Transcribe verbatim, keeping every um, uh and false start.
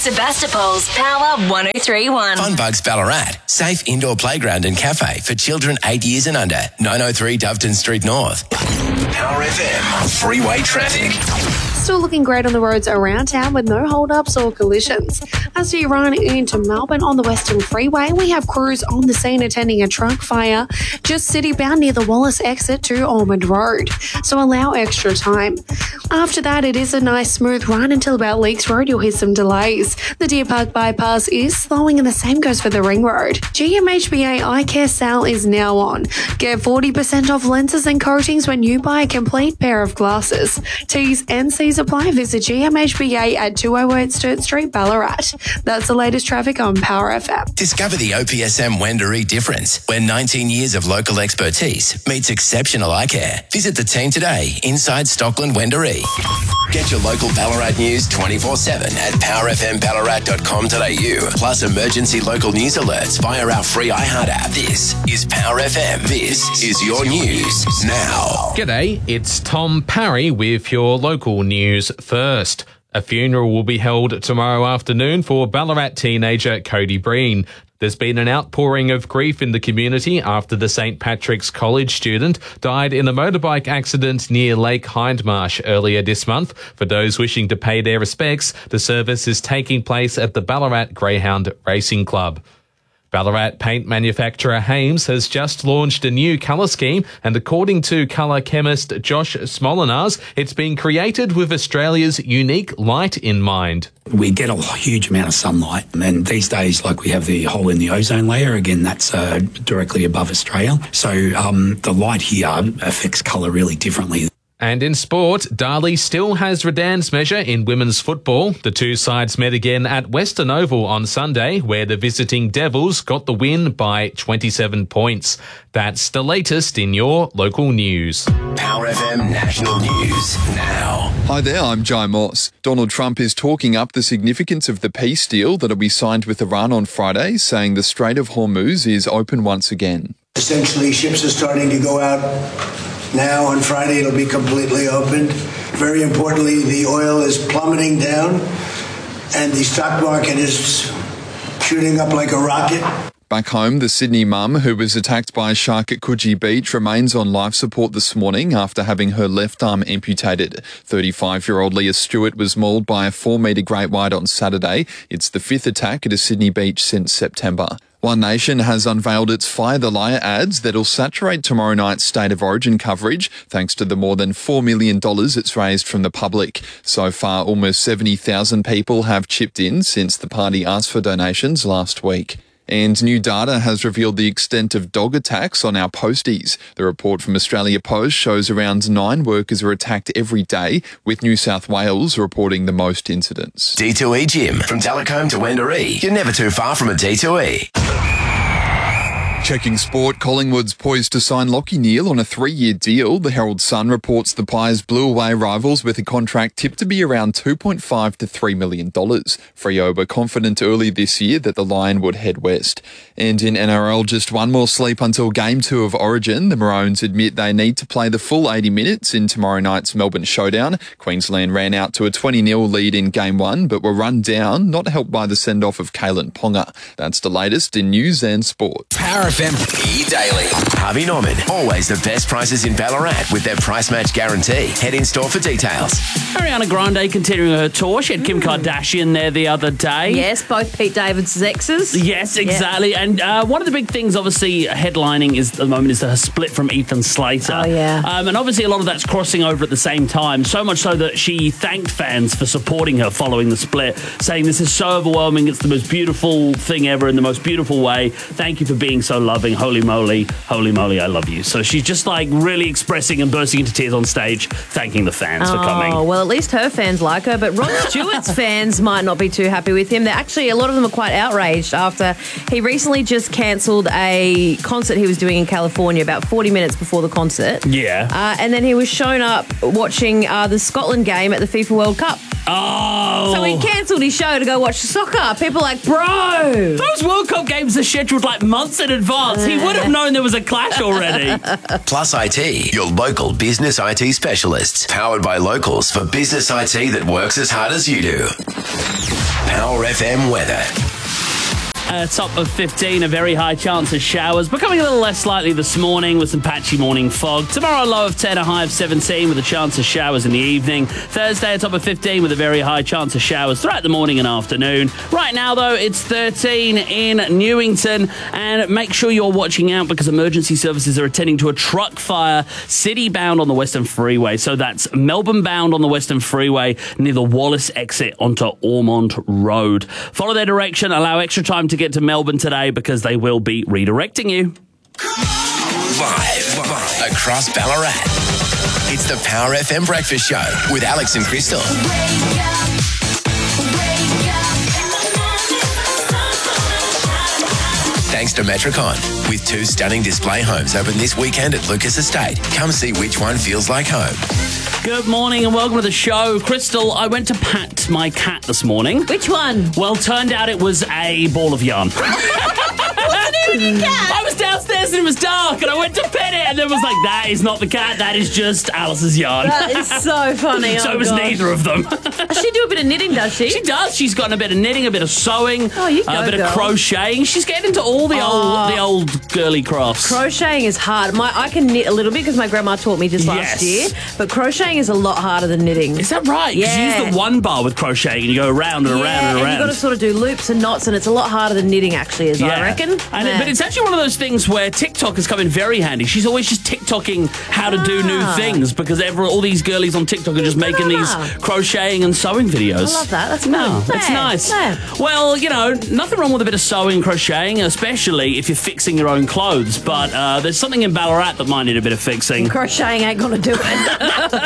Sebastopol's Power one oh three one. Funbugs Ballarat. Safe indoor playground and cafe for children eight years and under. nine oh three Doveton Street North. Power F M. Freeway traffic. Still looking great on the roads around town with no hold-ups or collisions. As you run into Melbourne on the Western Freeway, we have crews on the scene attending a truck fire just city-bound near the Wallace exit to Ormond Road. So allow extra time. After that, it is a nice smooth run until about Leaks Road. You'll hit some delays. The Deer Park bypass is slowing and the same goes for the Ring Road. G M H B A Eye Care Sale is now on. Get forty percent off lenses and coatings when you buy a complete pair of glasses. T's and C's apply. Visit G M H B A at two oh eight Sturt Street, Ballarat. That's the latest traffic on Power F M. Discover the O P S M Wendouree difference, where nineteen years of local expertise meets exceptional eye care. Visit the team today inside Stockland Wendouree. Get your local Ballarat news twenty-four seven at power f m ballarat dot com dot a u. Plus emergency local news alerts via our free iHeart app. This is Power F M. This is your news now. G'day, it's Tom Parry with your local news first. A funeral will be held tomorrow afternoon for Ballarat teenager Cody Breen. There's been an outpouring of grief in the community after the Saint Patrick's College student died in a motorbike accident near Lake Hindmarsh earlier this month. For those wishing to pay their respects, the service is taking place at the Ballarat Greyhound Racing Club. Ballarat paint manufacturer Hames has just launched a new colour scheme, and according to colour chemist Josh Smolinars, it's been created with Australia's unique light in mind. We get a huge amount of sunlight, and these days, like we have the hole in the ozone layer, again, that's uh, directly above Australia. So um, the light here affects colour really differently. And in sport, Darley still has Redan's measure in women's football. The two sides met again at Western Oval on Sunday, where the visiting Devils got the win by twenty-seven points. That's the latest in your local news. Power F M National News now. Hi there, I'm Jai Moss. Donald Trump is talking up the significance of the peace deal that'll be signed with Iran on Friday, saying the Strait of Hormuz is open once again. Essentially, ships are starting to go out. Now on Friday it'll be completely opened. Very importantly, the oil is plummeting down and the stock market is shooting up like a rocket. Back home, the Sydney mum who was attacked by a shark at Coogee Beach remains on life support this morning after having her left arm amputated. thirty-five-year-old Leah Stewart was mauled by a four-metre great white on Saturday. It's the fifth attack at a Sydney beach since September. One Nation has unveiled its Fire the Liar ads that'll saturate tomorrow night's State of Origin coverage, thanks to the more than four million dollars it's raised from the public. So far, almost seventy thousand people have chipped in since the party asked for donations last week. And new data has revealed the extent of dog attacks on our posties. The report from Australia Post shows around nine workers are attacked every day, with New South Wales reporting the most incidents. D two E Gym. From Telecombe to Wendouree. You're never too far from a D two E. Checking sport, Collingwood's poised to sign Lachie Neale on a three-year deal. The Herald Sun reports the Pies blew away rivals with a contract tipped to be around two point five to three million dollars. Freo were confident early this year that the Lion would head west. And in N R L, just one more sleep until Game two of Origin. The Maroons admit they need to play the full eighty minutes in tomorrow night's Melbourne showdown. Queensland ran out to a twenty nil lead in Game one, but were run down, not helped by the send-off of Kalen Ponga. That's the latest in news and sport. Power F M E-Daily. Harvey Norman. Always the best prices in Ballarat with their price match guarantee. Head in store for details. Ariana Grande continuing her tour. She had Kim Kardashian there the other day. Yes, both Pete Davidson's exes. Yes, exactly. Yeah. And uh, one of the big things, obviously, headlining is at the moment is her split from Ethan Slater. Oh, yeah. Um, and obviously a lot of that's crossing over at the same time, so much so that she thanked fans for supporting her following the split, saying this is so overwhelming, it's the most beautiful thing ever in the most beautiful way. Thank you for being so loving. Holy moly, holy moly, I love you. So she's just like really expressing and bursting into tears on stage, thanking the fans oh, for coming. Oh, well, at least her fans like her, but Rod Stewart's fans might not be too happy with him. They're actually, a lot of them are quite outraged after he recently just cancelled a concert he was doing in California about forty minutes before the concert. Yeah. Uh, and then he was shown up watching uh, the Scotland game at the FIFA World Cup. Oh! So he cancelled his show to go watch the soccer. People are like, bro! Those World Cup games are scheduled like months in advance. He would have known there was a clash already. Plus I T, your local business I T specialists. Powered by locals for business I T that works as hard as you do. Power F M weather. Uh, top of fifteen, a very high chance of showers, becoming a little less likely this morning with some patchy morning fog. Tomorrow, a low of ten, a high of seventeen with a chance of showers in the evening. Thursday, a top of fifteen with a very high chance of showers throughout the morning and afternoon. Right now, though, it's thirteen in Newington, and make sure you're watching out because emergency services are attending to a truck fire city-bound on the Western Freeway. So that's Melbourne-bound on the Western Freeway near the Wallace exit onto Ormond Road. Follow their direction, allow extra time to get to Melbourne today because they will be redirecting you. Live, live across Ballarat. It's the Power F M Breakfast Show with Alex and Crystal. Thanks to Metricon. With two stunning display homes open this weekend at Lucas Estate. Come see which one feels like home. Good morning and welcome to the show. Crystal, I went to pat my cat this morning. Which one? Well, turned out it was a ball of yarn. What's the name of your cat? I was downstairs and it was dark and I went to pet it and it was like, that is not the cat, that is just Alice's yarn. That is so funny. So oh, it was gosh. neither of them. Does she do a bit of knitting, does she? She does. She's gotten a bit of knitting, a bit of sewing, Oh, you go, a bit girl. of crocheting. She's getting into all the Oh. old the old girly crafts. Crocheting is hard. My I can knit a little bit because my grandma taught me just Yes. last year, but crocheting is a lot harder than knitting. Is that right? Because Yeah. you use the one bar with crocheting and you go around and yeah, around and and around. you've got to sort of do loops and knots, and it's a lot harder than knitting actually is, I reckon. And it- Yeah. but it's actually one of those things where TikTok has come in very handy. She's always just TikToking how to do new Ah. things because every, all these girlies on TikTok are just making these Ah. crocheting and sewing videos. I love that. That's No, fun. it's Yeah, nice. yeah. Well, you know, nothing wrong with a bit of sewing and crocheting, especially if you're fixing your own clothes. But uh, there's something in Ballarat that might need a bit of fixing. Crocheting ain't gonna do it.